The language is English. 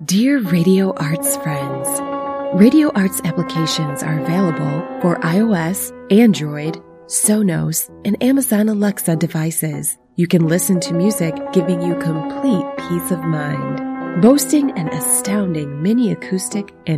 Dear Radio Arts friends, Radio Arts applications are available for iOS, Android, Sonos, and Amazon Alexa devices. You can listen to music giving you complete peace of mind. Boasting an astounding mini acoustic and